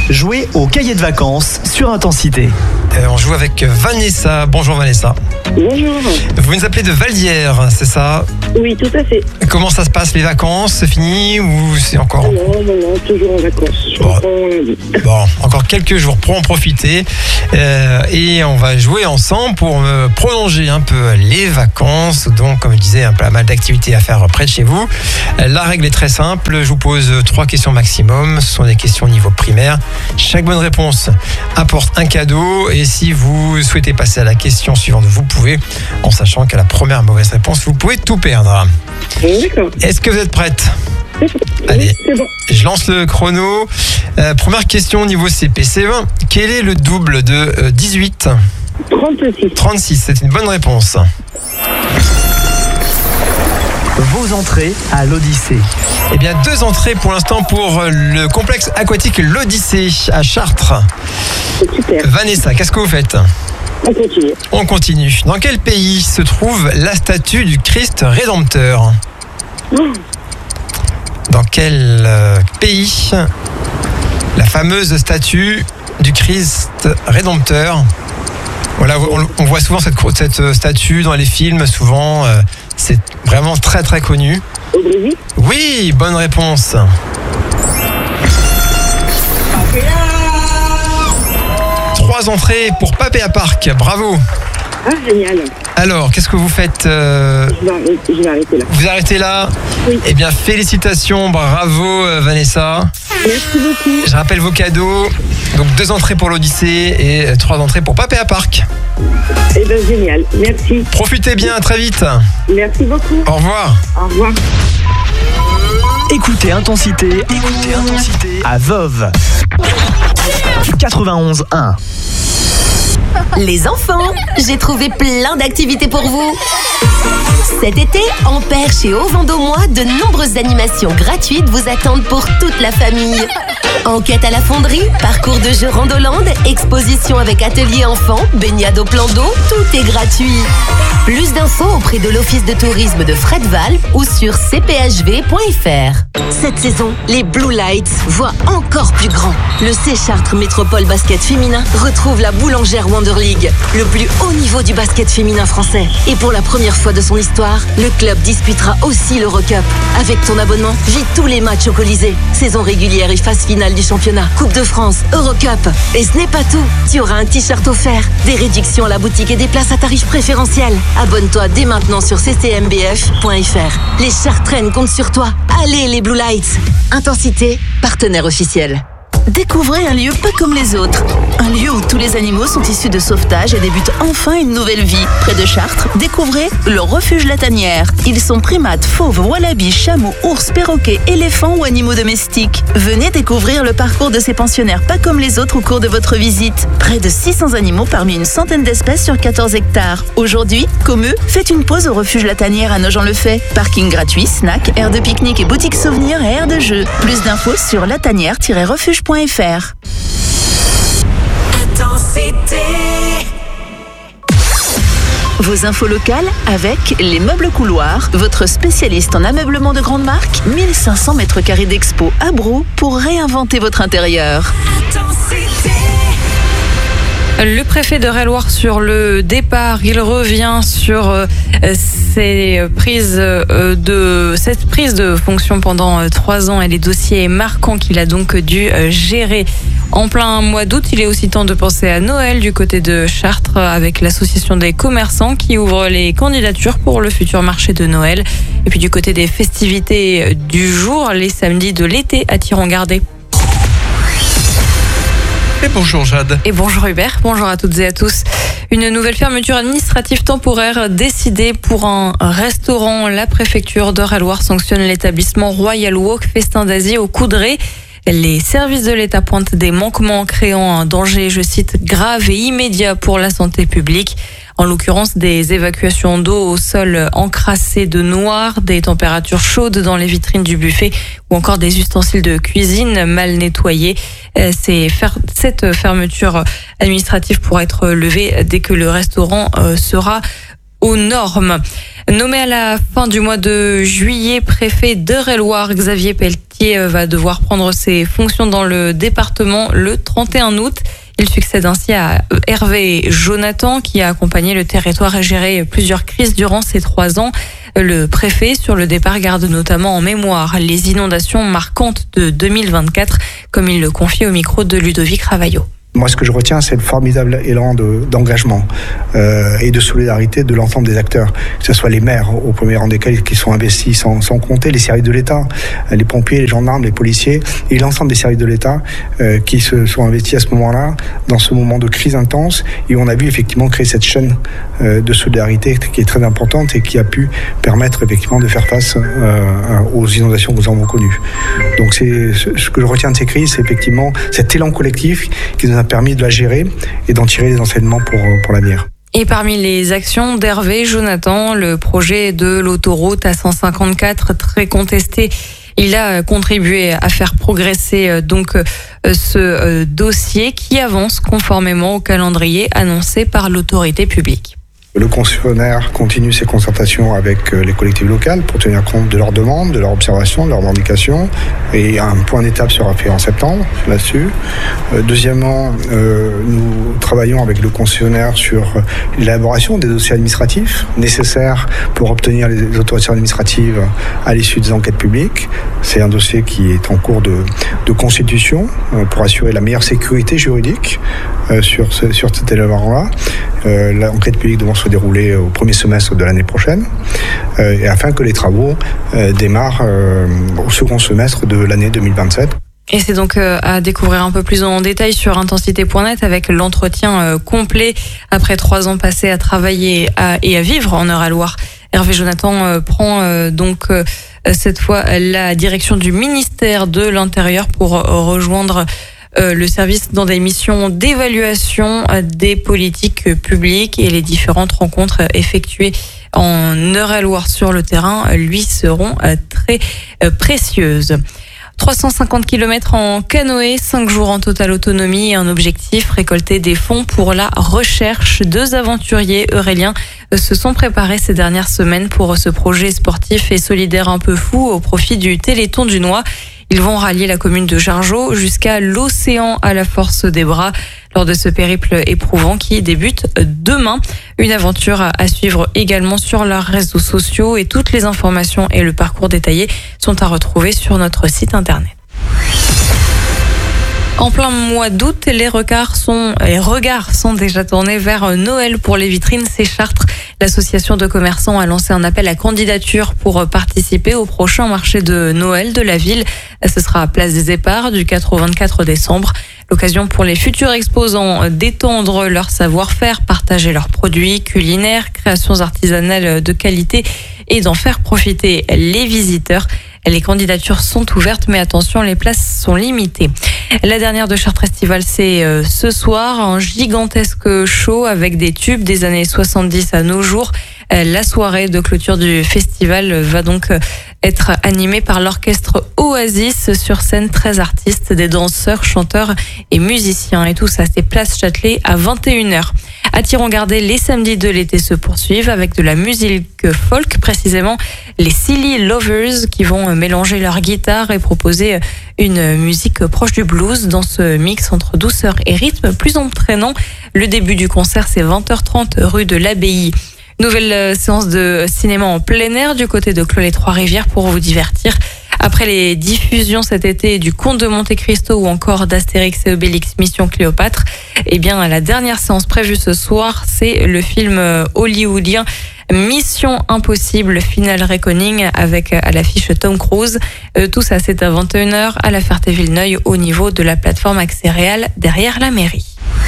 Jouez au cahier de vacances sur Intensité. On joue avec Vanessa. Bonjour Vanessa. Bonjour. Vous nous appelez de Valdière, c'est ça? Oui, tout à fait. Comment ça se passe, les vacances? C'est fini ou c'est encore? Non, toujours en vacances. Je reprends lundi. Bon, encore quelques jours pour en profiter. Et on va jouer ensemble pour prolonger un peu les vacances. Donc, comme je disais, pas mal d'activités à faire près de chez vous. La règle est très simple. Je vous pose 3 questions maximum. Ce sont des questions au niveau primaire. Chaque bonne réponse apporte un cadeau. Et si vous souhaitez passer à la question suivante, vous pouvez, en sachant qu'à la première mauvaise réponse, vous pouvez tout perdre. D'accord. Est-ce que vous êtes prête? Allez, c'est bon. Je lance le chrono. Première question niveau CP-C20. Quel est le double de 18? 36. 36, c'est une bonne réponse. Vos entrées à l'Odyssée. Eh bien, 2 entrées pour l'instant pour le complexe aquatique l'Odyssée à Chartres. C'est super. Vanessa, qu'est-ce que vous faites? On continue. On continue. Dans quel pays se trouve la statue du Christ Rédempteur? Dans quel pays la fameuse statue du Christ Rédempteur? Voilà, on voit souvent cette statue dans les films, souvent. C'est vraiment très très connu. Au Brésil? Oui, bonne réponse. Trois entrées pour Papéa Park, bravo. Ah, génial. Alors, qu'est-ce que vous faites? Je vais arrêter là. Vous arrêtez là? Oui. Eh bien, félicitations, bravo Vanessa. Merci beaucoup. Je rappelle vos cadeaux. Donc 2 entrées pour l'Odyssée et 3 entrées pour Papéa Park. Eh bien, génial. Merci. Profitez bien, à très vite. Merci beaucoup. Au revoir. Au revoir. Écoutez Intensité à Veuve. 91.1. Les enfants, j'ai trouvé plein d'activités pour vous. Cet été, en Perche et au Vendômois, de nombreuses animations gratuites vous attendent pour toute la famille. Enquête à la fonderie, parcours de jeux Randoland, exposition avec atelier enfants, baignade au plan d'eau, tout est gratuit. Plus d'infos auprès de l'Office de tourisme de Fredval ou sur cphv.fr. Cette saison, les Blue Lights voient encore plus grand. Le C Chartres Métropole Basket Féminin retrouve la Boulangère Wonder League, le plus haut niveau du basket féminin français. Et pour la première fois de son histoire, le club disputera aussi l'Eurocup. Avec ton abonnement, vis tous les matchs au Colisée. Saison régulière et phase finale du championnat, Coupe de France, Eurocup. Et ce n'est pas tout, tu auras un t-shirt offert, des réductions à la boutique et des places à tarifs préférentiels. Abonne-toi dès maintenant sur ccmbf.fr. Les Chartraines comptent sur toi. Allez les Blue Lights. Intensité, partenaire officiel. Découvrez un lieu pas comme les autres. Un lieu où tous les animaux sont issus de sauvetage et débutent enfin une nouvelle vie. Près de Chartres, découvrez le refuge La Tanière. Ils sont primates, fauves, wallabies, chameaux, ours, perroquets, éléphants ou animaux domestiques. Venez découvrir le parcours de ces pensionnaires pas comme les autres au cours de votre visite. Près de 600 animaux parmi une centaine d'espèces sur 14 hectares. Aujourd'hui, comme eux, faites une pause au refuge La Tanière à Nogent-le-Fait. Parking gratuit, snack, aire de pique-nique et boutique souvenirs et aire de jeu. Plus d'infos sur latanière-refuge.fr. Vos infos locales avec Les Meubles Couloirs, votre spécialiste en ameublement de grande marque. 1500 mètres carrés d'expo à Brou pour réinventer votre intérieur. Le préfet de Réloir sur le départ, il revient sur cette prise de fonction pendant 3 ans et les dossiers marquants qu'il a donc dû gérer. En plein mois d'août, il est aussi temps de penser à Noël du côté de Chartres avec l'association des commerçants qui ouvre les candidatures pour le futur marché de Noël. Et puis du côté des festivités du jour, les samedis de l'été à Tiron-Gardé. Et bonjour Jade. Et bonjour Hubert, bonjour à toutes et à tous. Une nouvelle fermeture administrative temporaire décidée pour un restaurant. La préfecture d'Eure-et-Loir sanctionne l'établissement Royal Walk Festin d'Asie au Coudray. Les services de l'État pointent des manquements créant un danger, je cite, grave et immédiat pour la santé publique. En l'occurrence, des évacuations d'eau au sol encrassé de noir, des températures chaudes dans les vitrines du buffet ou encore des ustensiles de cuisine mal nettoyés. Cette fermeture administrative pourra être levée dès que le restaurant sera aux normes. Nommé à la fin du mois de juillet, préfet d'Eure-et-Loir, Xavier Pelletier qui va devoir prendre ses fonctions dans le département le 31 août. Il succède ainsi à Hervé Jonathan qui a accompagné le territoire et géré plusieurs crises durant ces 3 ans. Le préfet sur le départ garde notamment en mémoire les inondations marquantes de 2024, comme il le confie au micro de Ludovic Ravaillot. Moi, ce que je retiens, c'est le formidable élan d'engagement et de solidarité de l'ensemble des acteurs, que ce soit les maires, au premier rang desquels qui sont investis sans compter, les services de l'État, les pompiers, les gendarmes, les policiers et l'ensemble des services de l'État qui se sont investis à ce moment-là, dans ce moment de crise intense. Et on a vu effectivement créer cette chaîne de solidarité qui est très importante et qui a pu permettre effectivement de faire face aux inondations que nous avons connues. Donc c'est ce que je retiens de ces crises, c'est effectivement cet élan collectif qui nous a permis de la gérer et d'en tirer des enseignements pour l'avenir. Et parmi les actions d'Hervé Jonathan, le projet de l'autoroute A154 très contesté, il a contribué à faire progresser ce dossier qui avance conformément au calendrier annoncé par l'autorité publique. Le concessionnaire continue ses concertations avec les collectivités locales pour tenir compte de leurs demandes, de leurs observations, de leurs revendications. Et un point d'étape sera fait en septembre là-dessus. Deuxièmement, nous travaillons avec le concessionnaire sur l'élaboration des dossiers administratifs nécessaires pour obtenir les autorisations administratives à l'issue des enquêtes publiques. C'est un dossier qui est en cours de constitution pour assurer la meilleure sécurité juridique sur cet élément-là. L'enquête publique devant se dérouler au premier semestre de l'année prochaine, et afin que les travaux démarrent au second semestre de l'année 2027. Et c'est donc à découvrir un peu plus en détail sur intensité.net avec l'entretien complet après 3 ans passés à travailler et à vivre en Eure-et-Loir. Hervé Jonathan prend donc cette fois la direction du ministère de l'Intérieur pour rejoindre le service dans des missions d'évaluation des politiques publiques, et les différentes rencontres effectuées en Eure-et-Loir sur le terrain lui seront très précieuses. 350 km en canoë, 5 jours en totale autonomie et un objectif, récolter des fonds pour la recherche. 2 aventuriers euréliens se sont préparés ces dernières semaines pour ce projet sportif et solidaire un peu fou au profit du Téléthon du Noix. Ils vont rallier la commune de Jargeau jusqu'à l'océan à la force des bras lors de ce périple éprouvant qui débute demain. Une aventure à suivre également sur leurs réseaux sociaux, et toutes les informations et le parcours détaillé sont à retrouver sur notre site internet. En plein mois d'août, les regards sont déjà tournés vers Noël pour les vitrines Séchartres. L'association de commerçants a lancé un appel à candidature pour participer au prochain marché de Noël de la ville. Ce sera à Place des Éparts du 4 au 24 décembre. L'occasion pour les futurs exposants d'étendre leur savoir-faire, partager leurs produits culinaires, créations artisanales de qualité et d'en faire profiter les visiteurs. Les candidatures sont ouvertes, mais attention, les places sont limitées. La dernière de Chartres Festival, c'est ce soir, un gigantesque show avec des tubes des années 70 à nos jours. La soirée de clôture du festival va donc être animée par l'orchestre Oasis. Sur scène, 13 artistes, des danseurs, chanteurs et musiciens. Et tout ça, c'est Place Châtelet à 21h. À Thiron-Gardais, les samedis de l'été se poursuivent avec de la musique folk, précisément les Silly Lovers qui vont mélanger leur guitare et proposer une musique proche du blues dans ce mix entre douceur et rythme plus entraînant. Le début du concert, c'est 20h30 rue de l'Abbaye. Nouvelle séance de cinéma en plein air du côté de Clos-les-Trois-Rivières pour vous divertir. Après les diffusions cet été du Comte de Monte-Cristo ou encore d'Astérix et Obélix Mission Cléopâtre, eh bien la dernière séance prévue ce soir, c'est le film hollywoodien Mission Impossible Final Reckoning avec à l'affiche Tom Cruise. Tout ça, c'est à 21h à la Ferté-Villeneuve au niveau de la plateforme Accès Réal derrière la mairie.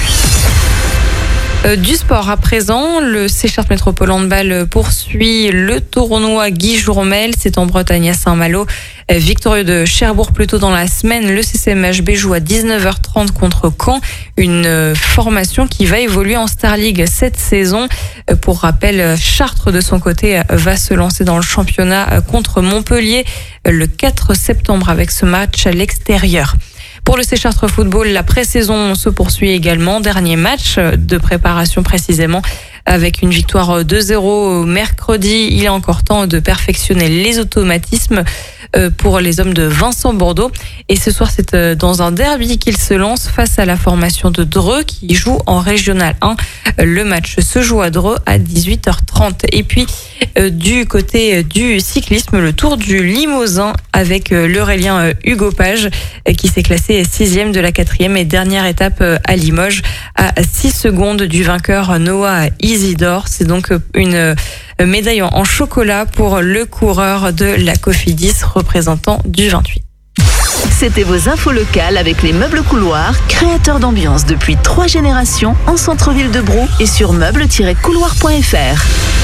Du sport à présent, le Séchartres Métropole Handball poursuit le tournoi Guy Jourmel, c'est en Bretagne à Saint-Malo. Victorieux de Cherbourg plus tôt dans la semaine, le CCMHB joue à 19h30 contre Caen, une formation qui va évoluer en Star League cette saison. Pour rappel, Chartres de son côté va se lancer dans le championnat contre Montpellier le 4 septembre avec ce match à l'extérieur. Pour le Séchartres Football, la pré-saison se poursuit également. Dernier match de préparation précisément avec une victoire 2-0 mercredi. Il est encore temps de perfectionner les automatismes pour les hommes de Vincent Bourdeau. Et ce soir, c'est dans un derby qu'il se lance face à la formation de Dreux qui joue en Régional 1. Le match se joue à Dreux à 18h30. Et puis, du côté du cyclisme, le Tour du Limousin avec l'Aurélien Hugo Page qui s'est classé 6e de la 4e et dernière étape à Limoges à 6 secondes du vainqueur Noah Isidore. C'est donc une médaille en chocolat pour le coureur de la Cofidis représentant du 28. C'était vos infos locales avec les meubles couloirs, créateurs d'ambiance depuis 3 générations en centre-ville de Brou et sur meubles-couloirs.fr.